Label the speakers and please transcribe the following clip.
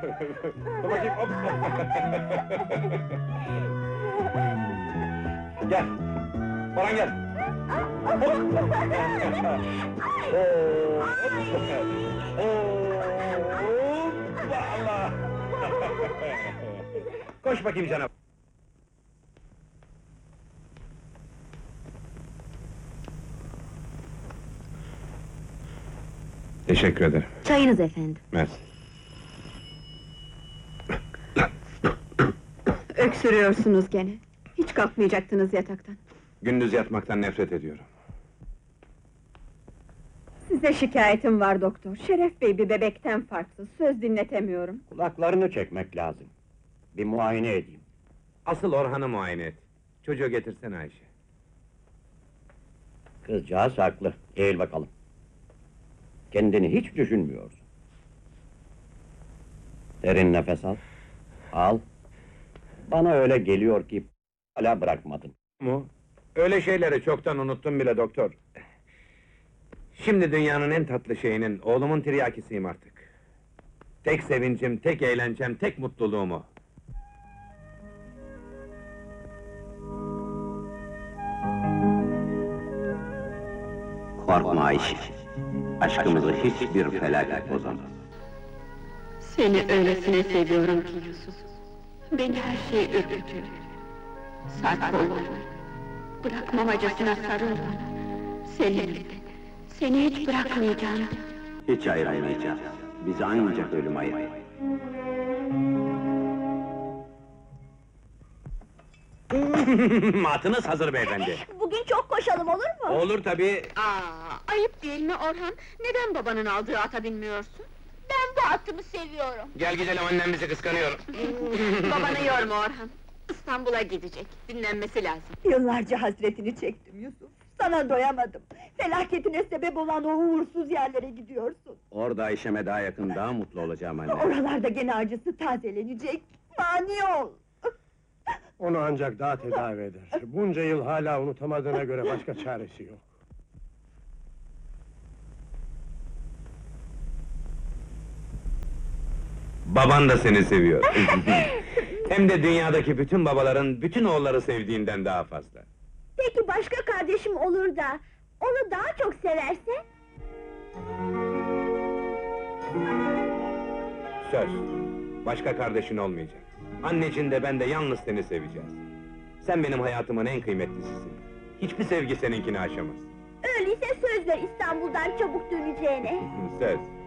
Speaker 1: Dur bakayım, hop! Gel! Baran gel! Allah! Koş bakayım canım! Teşekkür ederim.
Speaker 2: Çayınız efendim.
Speaker 1: Mersi.
Speaker 3: Öksürüyorsunuz gene. Hiç kalkmayacaktınız yataktan.
Speaker 1: Gündüz yatmaktan nefret ediyorum.
Speaker 3: Size şikayetim var doktor. Şeref Bey bir bebekten farksız. Söz dinletemiyorum.
Speaker 4: Kulaklarını çekmek lazım. Bir muayene edeyim.
Speaker 1: Asıl Orhan'ı muayene et. Çocuğu getirsene Ayşe.
Speaker 4: Kızcağız haklı. Eğil bakalım. Kendini hiç düşünmüyorsun. Derin nefes al. Al. Bana öyle geliyor ki hala bırakmadın.
Speaker 1: Mu? Öyle şeyleri çoktan unuttum bile doktor. Şimdi dünyanın en tatlı şeyinin, oğlumun tiryakisiyim artık. Tek sevincim, tek eğlencem, tek mutluluğum o.
Speaker 4: Korkma Ayşe. Aşkımızı hiçbir felaket bozamaz.
Speaker 5: Seni öylesine seviyorum ki Yusuf. Beni her şey ürkütüyor. Sarp kollarını. Bırakmamacasına sarıl bana. Seninle. Seni hiç bırakmayacağım.
Speaker 4: Hiç ayıramayacağız. Bizi ancak ölüm ayırır.
Speaker 1: Matınız hazır beyefendi.
Speaker 2: Bugün çok koşalım, olur mu?
Speaker 1: Olur tabii.
Speaker 5: Ayıp değil mi Orhan? Neden babanın aldığı ata binmiyorsun?
Speaker 2: Ben bu atımı seviyorum.
Speaker 1: Gel gidelim, annem bizi kıskanıyor.
Speaker 5: Babanı yorma Orhan. İstanbul'a gidecek. Dinlenmesi lazım.
Speaker 3: Yıllarca hasretini çektim Yusuf. Sana doyamadım. Felaketine sebep olan o uğursuz yerlere gidiyorsun.
Speaker 4: Orada Ayşe'me daha yakın, daha mutlu olacağım anne.
Speaker 3: Oralarda gene acısı tazelenecek. Mani ol!
Speaker 6: Onu ancak daha tedavi eder. Bunca yıl hala unutamadığına göre başka çaresi yok.
Speaker 1: Baban da seni seviyor. Hem de dünyadaki bütün babaların, bütün oğulları sevdiğinden daha fazla.
Speaker 2: Peki başka kardeşim olur da, onu daha çok severse?
Speaker 1: Söz, başka kardeşin olmayacak. Annecin de ben de yalnız seni seveceğiz. Sen benim hayatımın en kıymetlisisin. Hiçbir sevgi seninkini aşamaz.
Speaker 2: Öyleyse söz ver İstanbul'dan çabuk döneceğine.
Speaker 1: Söz.